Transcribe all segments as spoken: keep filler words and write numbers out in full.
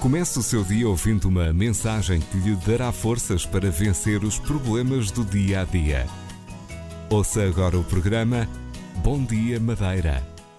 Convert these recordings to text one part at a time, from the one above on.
Comece o seu dia ouvindo uma mensagem que lhe dará forças para vencer os problemas do dia a dia. Ouça agora o programa Bom Dia Madeira.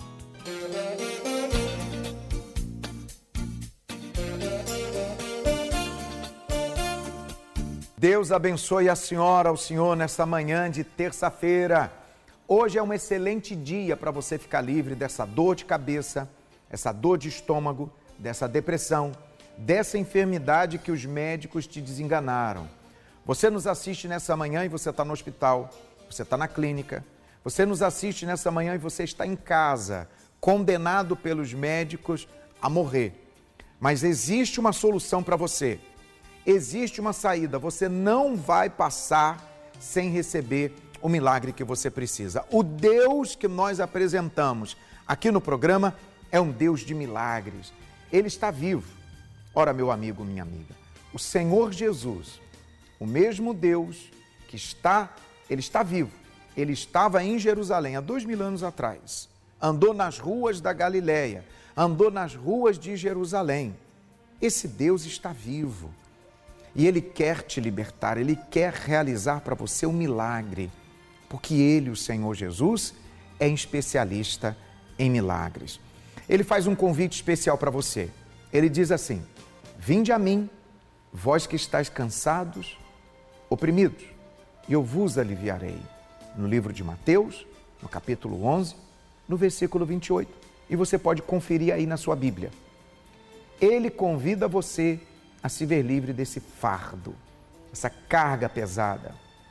Deus abençoe a senhora, o senhor, nessa manhã de terça-feira. Hoje é um excelente dia para você ficar livre dessa dor de cabeça, essa dor de estômago, dessa depressão, dessa enfermidade que os médicos te desenganaram. Você nos assiste nessa manhã e você está no hospital, você está na clínica. Você nos assiste nessa manhã e você está em casa, condenado pelos médicos a morrer. Mas existe uma solução para você. Existe uma saída. Você não vai passar sem receber o milagre que você precisa. O Deus que nós apresentamos aqui no programa é um Deus de milagres. Ele está vivo. Ora, meu amigo, minha amiga, o Senhor Jesus, o mesmo Deus que está, ele está vivo. Ele estava em Jerusalém há dois mil anos atrás. Andou nas ruas da Galileia, andou nas ruas de Jerusalém. Esse Deus está vivo e Ele quer te libertar, Ele quer realizar para você um milagre, porque Ele, o Senhor Jesus, é especialista em milagres. Ele faz um convite especial para você. Ele diz assim: vinde a mim, vós que estáis cansados, oprimidos, e eu vos aliviarei. No livro de Mateus, no capítulo onze, no versículo vinte e oito. E você pode conferir aí na sua Bíblia. Ele convida você a se ver livre desse fardo, essa carga pesada,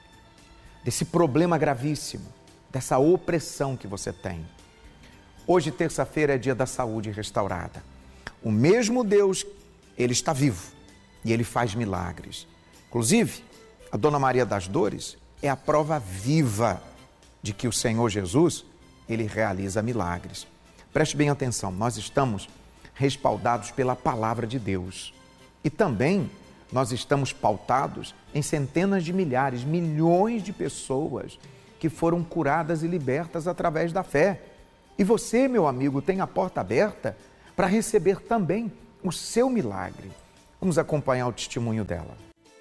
desse problema gravíssimo, dessa opressão que você tem. Hoje, terça-feira, é dia da saúde restaurada. O mesmo Deus, Ele está vivo e Ele faz milagres. Inclusive, a Dona Maria das Dores é a prova viva de que o Senhor Jesus, Ele realiza milagres. Preste bem atenção, nós estamos respaldados pela palavra de Deus. E também nós estamos pautados em centenas de milhares, milhões de pessoas que foram curadas e libertas através da fé. E você, meu amigo, tem a porta aberta para receber também o seu milagre. Vamos acompanhar o testemunho dela.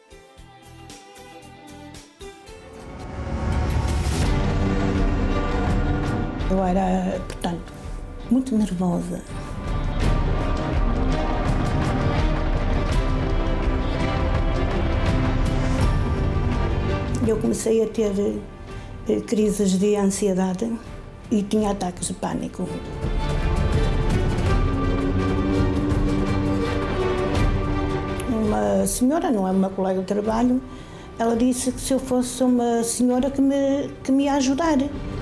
Eu era, portanto, muito nervosa. Eu comecei a ter eh, crises de ansiedade e tinha ataques de pânico. Uma senhora, não é uma colega de trabalho, ela disse que se eu fosse uma senhora que me, que me ia ajudar.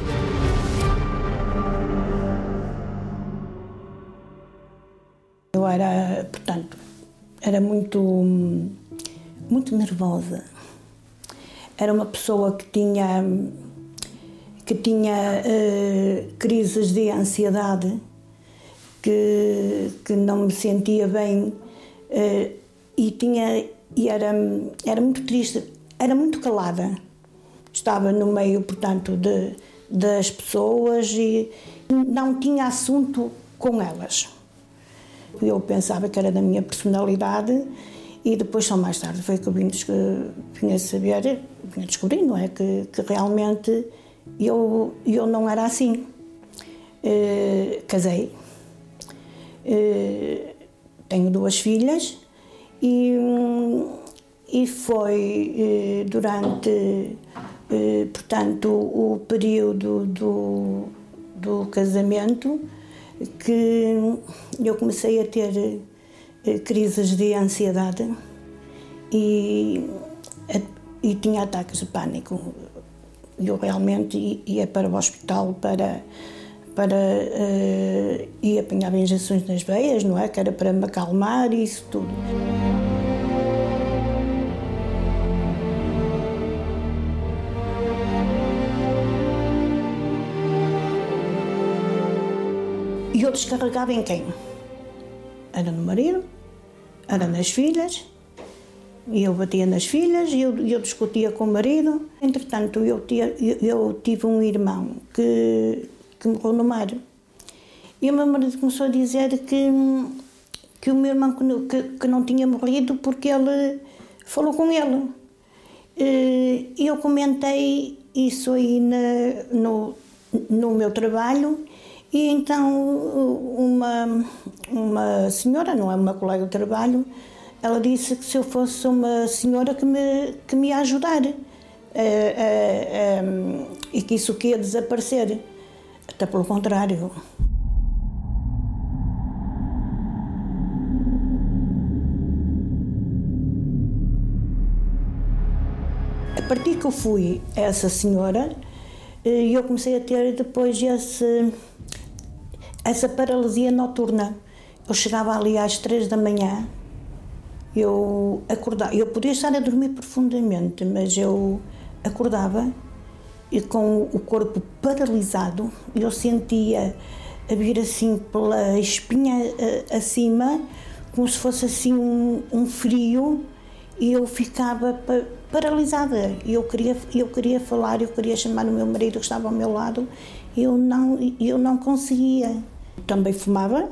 Eu era, portanto, era muito, muito nervosa. Era uma pessoa que tinha, que tinha uh, crises de ansiedade, que, que não me sentia bem uh, e, tinha, e era, era muito triste, era muito calada. Estava no meio, portanto, de, das pessoas e não tinha assunto com elas. Eu pensava que era da minha personalidade e depois, só mais tarde, foi que eu vim, vim a saber, vim a descobrir, não é? Que, que realmente eu, eu não era assim. Uh, casei, uh, tenho duas filhas e, e foi uh, durante, uh, portanto, o período do, do casamento que eu comecei a ter crises de ansiedade e, e tinha ataques de pânico. Eu realmente ia para o hospital para, para uh, ir apanhar injeções nas veias, não é? Que era para me acalmar e isso tudo. E eu descarregava em quem? Era no marido, era nas filhas, e eu batia nas filhas e eu, eu discutia com o marido. Entretanto, eu, tia, eu, eu tive um irmão que, que morreu no mar. E o meu marido começou a dizer que, que o meu irmão que, não- que, que não tinha morrido porque ele falou com ele. E eu comentei isso aí na, no, no meu trabalho e então uma, uma senhora, não é uma colega de trabalho, ela disse que se eu fosse uma senhora que me, que me ia ajudar eh, eh, eh, e que isso que ia desaparecer. Até pelo contrário. A partir que eu fui a essa senhora, eh, eu comecei a ter depois esse, essa paralisia noturna. Eu chegava ali às três da manhã, eu acordava, eu podia estar a dormir profundamente, mas eu acordava e com o corpo paralisado, eu sentia a vir assim pela espinha eh, acima, como se fosse assim um, um frio, e eu ficava pa- paralisada. Eu queria, eu queria falar, eu queria chamar o meu marido que estava ao meu lado, e eu não, eu não conseguia. Também fumava,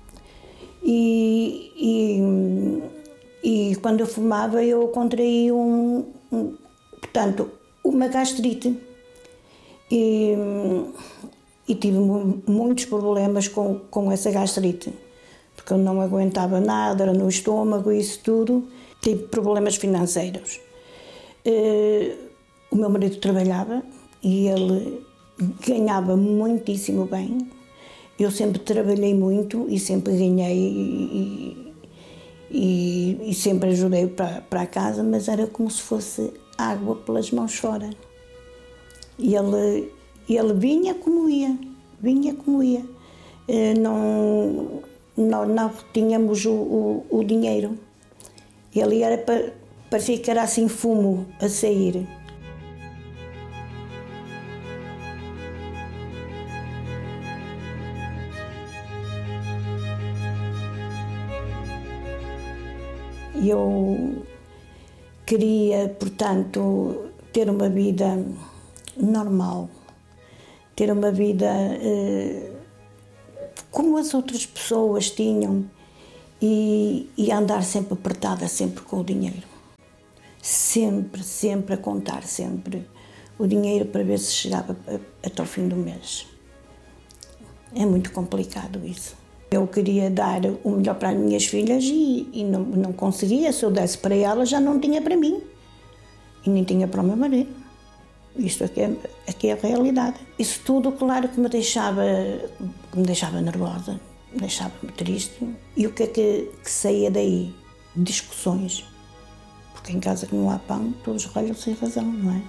e, e, e quando eu fumava eu contraí um, um, portanto, uma gastrite. E, e tive mu- muitos problemas com, com essa gastrite, porque eu não aguentava nada, era no estômago e isso tudo. Tive problemas financeiros. Eh, o meu marido trabalhava e ele ganhava muitíssimo bem. Eu sempre trabalhei muito e sempre ganhei e, e, e sempre ajudei para, para a casa, mas era como se fosse água pelas mãos fora. E ele, ele vinha como ia, vinha como ia. Eh, Não, não, não tínhamos o, o, o dinheiro. Ele era para, parecia que era assim fumo a sair. E eu queria, portanto, ter uma vida normal, ter uma vida eh, como as outras pessoas tinham e, e andar sempre apertada, sempre com o dinheiro. Sempre, sempre a contar, sempre o dinheiro para ver se chegava a- até o fim do mês. É muito complicado isso. Eu queria dar o melhor para as minhas filhas e, e não, não conseguia. Se eu desse para elas, já não tinha para mim. E nem tinha para o meu marido. Isto aqui é, aqui é a realidade. Isso tudo, claro, que me deixava, que me deixava nervosa, deixava-me triste. E o que é que, que saía daí? Discussões. Porque em casa que não há pão, todos ralham sem razão, não é?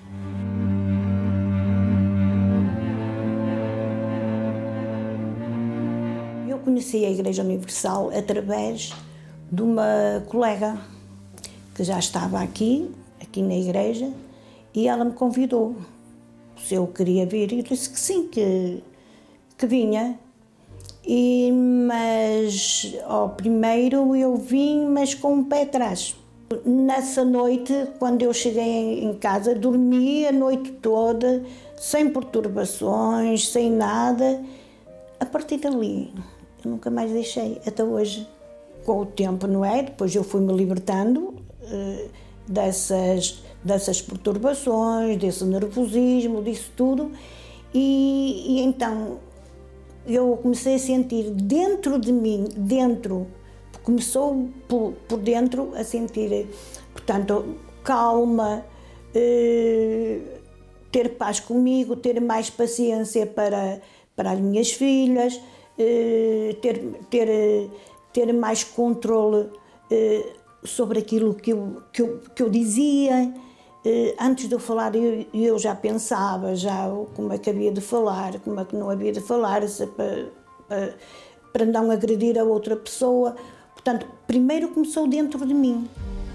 Eu conheci a Igreja Universal através de uma colega que já estava aqui, aqui na igreja, e ela me convidou se eu queria vir. E eu disse que sim, que, que vinha. E, mas ao primeiro eu vim, mas com um pé atrás. Nessa noite, quando eu cheguei em casa, dormi a noite toda, sem perturbações, sem nada. A partir dali, eu nunca mais deixei, até hoje. Com o tempo, não é? Depois eu fui-me libertando uh, dessas, dessas perturbações, desse nervosismo, disso tudo. E, e então eu comecei a sentir dentro de mim, dentro, começou por, por dentro a sentir, portanto, calma, uh, ter paz comigo, ter mais paciência para, para as minhas filhas, uh, ter, ter, ter mais controle uh, sobre aquilo que eu, que eu, que eu dizia. Uh, antes de eu falar, eu, eu já pensava já como é que havia de falar, como é que não havia de falar, se, para, para, para não agredir a outra pessoa. Portanto, primeiro começou dentro de mim.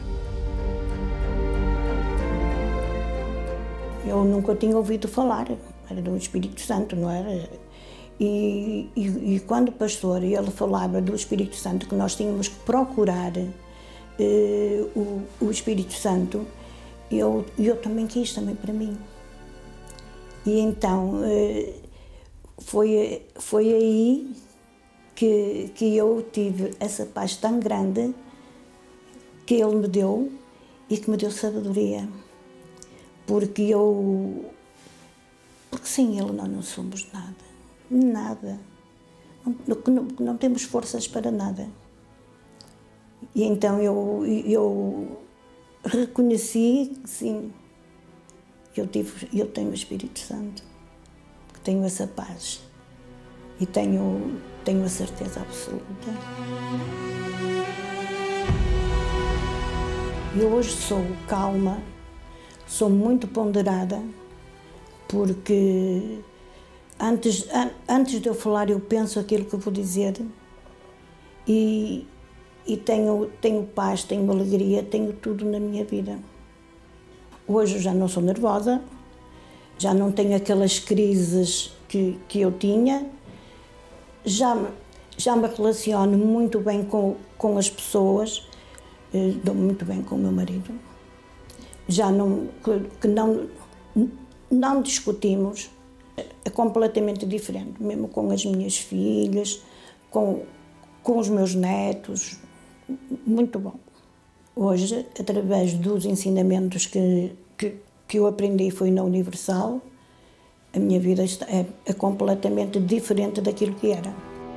Eu nunca tinha ouvido falar, era do Espírito Santo, não era? E, e, e quando o pastor ele falava do Espírito Santo, que nós tínhamos que procurar eh, o, o Espírito Santo, eu, eu também quis, também para mim. E então eh, foi, foi aí que, que eu tive essa paz tão grande que Ele me deu e que me deu sabedoria. Porque eu... Porque sem Ele nós não somos nada. Nada. Não, não, não temos forças para nada. E então eu, eu reconheci que sim, eu, tive, eu tenho o Espírito Santo, que tenho essa paz e tenho, tenho a certeza absoluta. Eu hoje sou calma, sou muito ponderada, porque antes, antes de eu falar eu penso aquilo que eu vou dizer e, e tenho, tenho paz, tenho alegria, tenho tudo na minha vida. Hoje eu já não sou nervosa, já não tenho aquelas crises que, que eu tinha, já, já me relaciono muito bem com, com as pessoas, dou muito bem com o meu marido, já não, que, que não, não discutimos, é completamente diferente, mesmo com as minhas filhas, com, com os meus netos, muito bom. Hoje, através dos ensinamentos que, que, que eu aprendi foi na Universal, a minha vida é, é completamente diferente daquilo que era.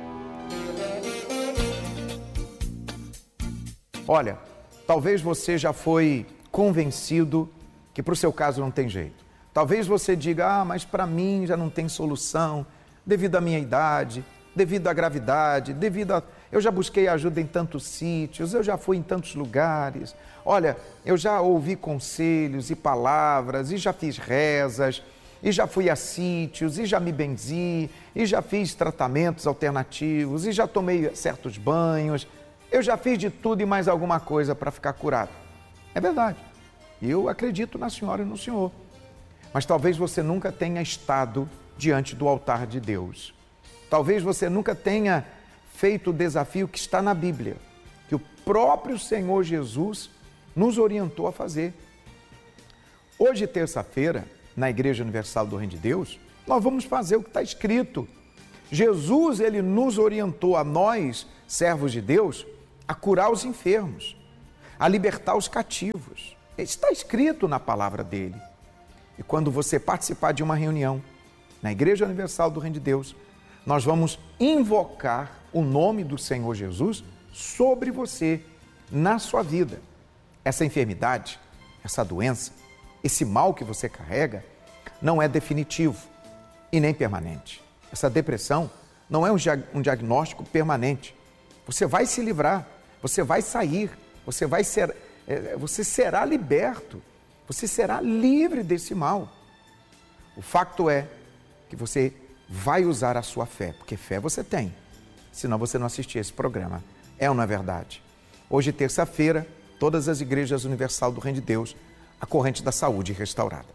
Olha, talvez você já foi convencido que para o seu caso não tem jeito. Talvez você diga, ah, mas para mim já não tem solução, devido à minha idade, devido à gravidade, devido a... Eu já busquei ajuda em tantos sítios, eu já fui em tantos lugares. Olha, eu já ouvi conselhos e palavras, e já fiz rezas, e já fui a sítios, e já me benzi, e já fiz tratamentos alternativos, e já tomei certos banhos. Eu já fiz de tudo e mais alguma coisa para ficar curado. É verdade. Eu acredito na senhora e no senhor. Mas talvez você nunca tenha estado diante do altar de Deus. Talvez você nunca tenha feito o desafio que está na Bíblia, que o próprio Senhor Jesus nos orientou a fazer. Hoje, terça-feira, na Igreja Universal do Reino de Deus, nós vamos fazer o que está escrito. Jesus, ele nos orientou a nós, servos de Deus, a curar os enfermos, a libertar os cativos. Está escrito na palavra dele. E quando você participar de uma reunião na Igreja Universal do Reino de Deus, nós vamos invocar o nome do Senhor Jesus sobre você, na sua vida. Essa enfermidade, essa doença, esse mal que você carrega, não é definitivo e nem permanente. Essa depressão não é um, diag- um diagnóstico permanente. Você vai se livrar, você vai sair, você, vai ser, é, você será liberto, você será livre desse mal. O facto é que você vai usar a sua fé, porque fé você tem, senão você não assistia esse programa. É ou não é verdade? Hoje, terça-feira, todas as igrejas Universal do Reino de Deus, a corrente da saúde restaurada.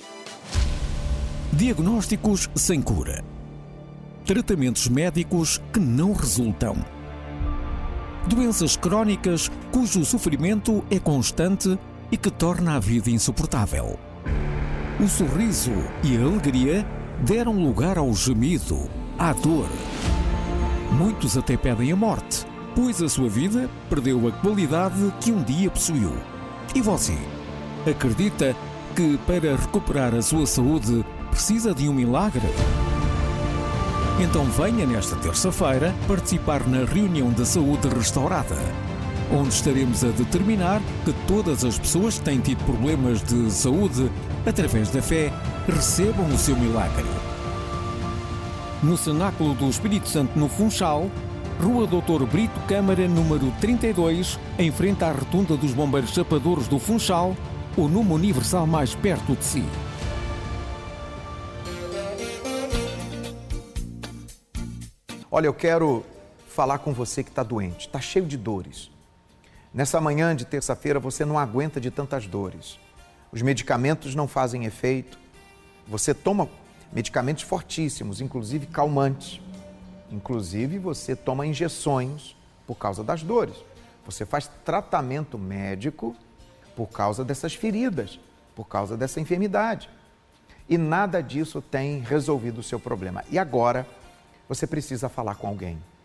Diagnósticos sem cura. Tratamentos médicos que não resultam. Doenças crónicas cujo sofrimento é constante e que torna a vida insuportável. O sorriso e a alegria deram lugar ao gemido, à dor. Muitos até pedem a morte, pois a sua vida perdeu a qualidade que um dia possuiu. E você? Acredita que para recuperar a sua saúde precisa de um milagre? Então venha nesta terça-feira participar na reunião da saúde restaurada, onde estaremos a determinar que todas as pessoas que têm tido problemas de saúde, através da fé, recebam o seu milagre. No Cenáculo do Espírito Santo, no Funchal, Rua doutor Brito Câmara, número trinta e dois, em frente à Rotunda dos Bombeiros Chapadores do Funchal, ou numa Universal mais perto de si. Olha, eu quero falar com você que está doente, está cheio de dores. Nessa manhã de terça-feira você não aguenta de tantas dores. Os medicamentos não fazem efeito. Você toma medicamentos fortíssimos, inclusive calmantes. Inclusive você toma injeções por causa das dores. Você faz tratamento médico por causa dessas feridas, por causa dessa enfermidade. E nada disso tem resolvido o seu problema. E agora você precisa falar com alguém.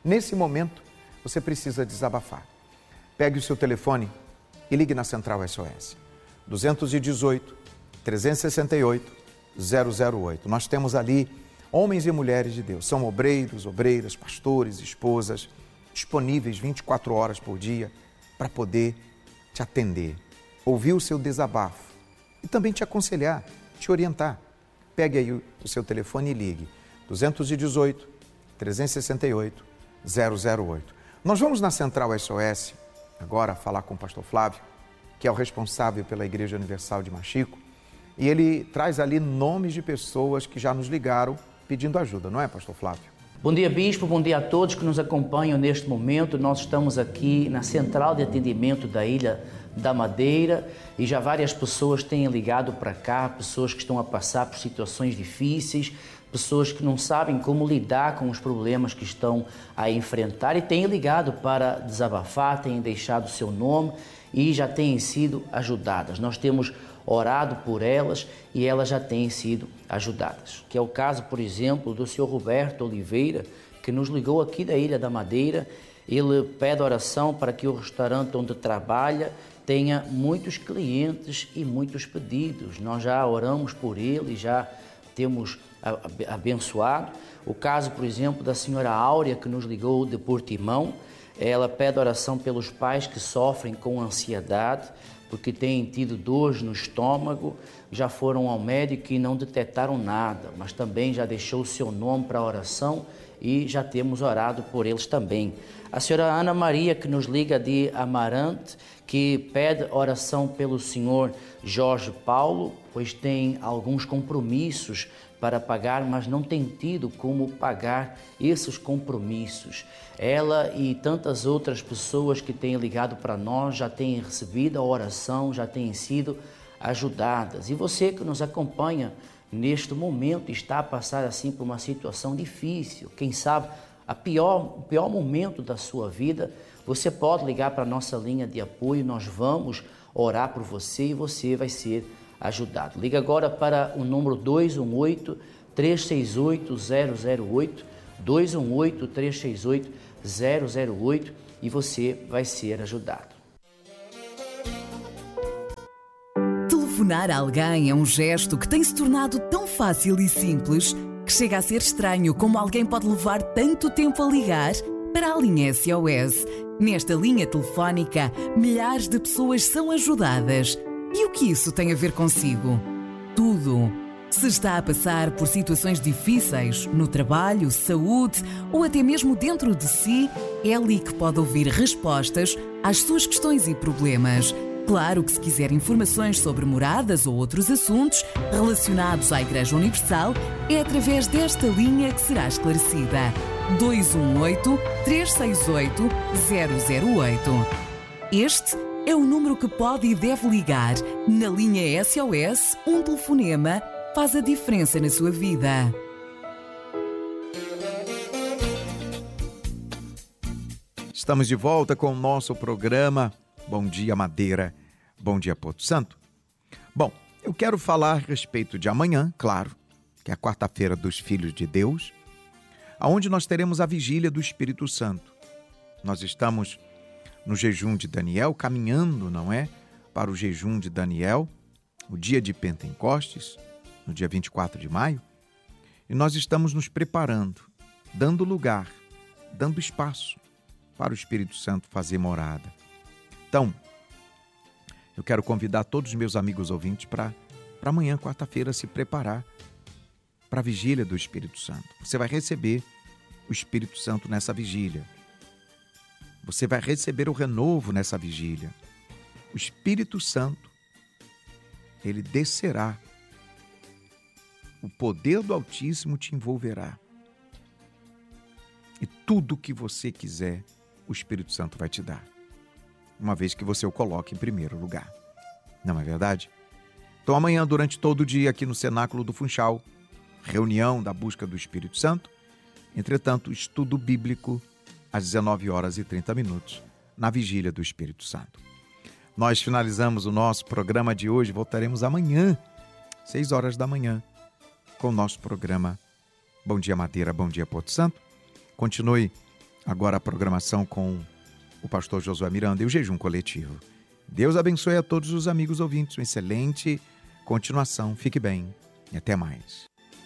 Nesse momento, você precisa desabafar. Pegue o seu telefone e ligue na Central S O S. dois um oito, três seis oito, zero zero oito. Nós temos ali homens e mulheres de Deus. São obreiros, obreiras, pastores, esposas, disponíveis vinte e quatro horas por dia para poder te atender, ouvir o seu desabafo e também te aconselhar, te orientar. Pegue aí o seu telefone e ligue. dois um oito, três seis oito, zero zero oito. Nós vamos na Central S O S agora falar com o pastor Flávio, que é o responsável pela Igreja Universal de Machico, e ele traz ali nomes de pessoas que já nos ligaram pedindo ajuda, não é, pastor Flávio? Bom dia, bispo, bom dia a todos que nos acompanham neste momento. Nós estamos aqui na Central de Atendimento da Ilha da Madeira e já várias pessoas têm ligado para cá, pessoas que estão a passar por situações difíceis, pessoas que não sabem como lidar com os problemas que estão a enfrentar e têm ligado para desabafar, têm deixado o seu nome e já têm sido ajudadas. Nós temos orado por elas e elas já têm sido ajudadas. Que é o caso, por exemplo, do senhor Roberto Oliveira, que nos ligou aqui da Ilha da Madeira. Ele pede oração para que o restaurante onde trabalha tenha muitos clientes e muitos pedidos. Nós já oramos por ele, já temos abençoado. O caso, por exemplo, da senhora Áurea, que nos ligou de Portimão. Ela pede oração pelos pais que sofrem com ansiedade, porque têm tido dores no estômago, já foram ao médico e não detectaram nada, mas também já deixou o seu nome para a oração e já temos orado por eles também. A senhora Ana Maria, que nos liga de Amarante, que pede oração pelo senhor Jorge Paulo, pois tem alguns compromissos para pagar, mas não tem tido como pagar esses compromissos. Ela e tantas outras pessoas que têm ligado para nós já têm recebido a oração, já têm sido ajudadas. E você que nos acompanha neste momento está a passar assim por uma situação difícil, quem sabe a pior, o pior momento da sua vida, você pode ligar para a nossa linha de apoio, nós vamos orar por você e você vai ser ajudado. Liga agora para o número dois um oito, três seis oito, zero zero oito, dois um oito, três seis oito, zero zero oito e você vai ser ajudado. Telefonar a alguém é um gesto que tem se tornado tão fácil e simples que chega a ser estranho como alguém pode levar tanto tempo a ligar para a linha S O S. Nesta linha telefónica, milhares de pessoas são ajudadas. E o que isso tem a ver consigo? Tudo. Se está a passar por situações difíceis, no trabalho, saúde ou até mesmo dentro de si, é ali que pode ouvir respostas às suas questões e problemas. Claro que se quiser informações sobre moradas ou outros assuntos relacionados à Igreja Universal, é através desta linha que será esclarecida. dois um oito, três seis oito, zero zero oito. Este é o número que pode e deve ligar. Na linha S O S, um telefonema faz a diferença na sua vida. Estamos de volta com o nosso programa Bom Dia Madeira, Bom Dia Porto Santo. Bom, eu quero falar a respeito de amanhã, claro, que é a quarta-feira dos Filhos de Deus, aonde nós teremos a vigília do Espírito Santo. Nós estamos no jejum de Daniel, caminhando, não é, para o jejum de Daniel, o dia de Pentecostes, no dia vinte e quatro de maio, e nós estamos nos preparando, dando lugar, dando espaço para o Espírito Santo fazer morada. Então, eu quero convidar todos os meus amigos ouvintes para para amanhã, quarta-feira, se preparar para a vigília do Espírito Santo. Você vai receber o Espírito Santo nessa vigília. Você vai receber o renovo nessa vigília. O Espírito Santo, ele descerá. O poder do Altíssimo te envolverá. E tudo que você quiser, o Espírito Santo vai te dar. Uma vez que você o coloque em primeiro lugar. Não é verdade? Então amanhã, durante todo o dia, aqui no Cenáculo do Funchal, reunião da busca do Espírito Santo. Entretanto, estudo bíblico às dezenove horas e trinta minutos, na vigília do Espírito Santo. Nós finalizamos o nosso programa de hoje, voltaremos amanhã, seis horas da manhã, com o nosso programa Bom Dia Madeira, Bom Dia Porto Santo. Continue agora a programação com o pastor Josué Miranda e o jejum coletivo. Deus abençoe a todos os amigos ouvintes. Uma excelente continuação. Fique bem e até mais.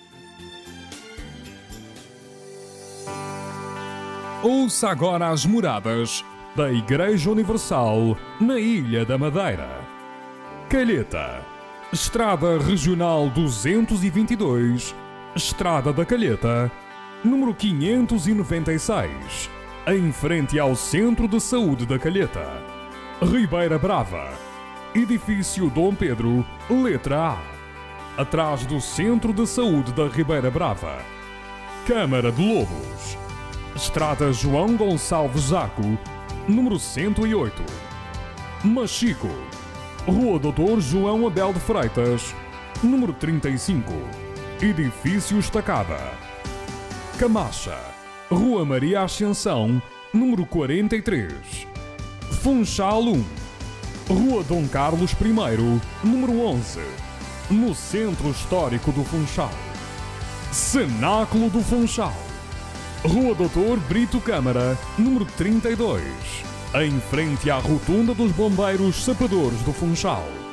Ouça agora as moradas da Igreja Universal na Ilha da Madeira. Calheta, Estrada Regional duzentos e vinte e dois, Estrada da Calheta, número quinhentos e noventa e seis, em frente ao Centro de Saúde da Calheta. Ribeira Brava, Edifício Dom Pedro, letra A, atrás do Centro de Saúde da Ribeira Brava. Câmara de Lobos, Estrada João Gonçalves Zaco, número cento e oito. Machico, Rua doutor João Abel de Freitas, número trinta e cinco, Edifício Estacada. Camacha, Rua Maria Ascensão, número quarenta e três. Funchal um, Rua Dom Carlos I, número onze, no Centro Histórico do Funchal. Cenáculo do Funchal, Rua doutor Brito Câmara, número trinta e dois, em frente à Rotunda dos Bombeiros Sapadores do Funchal.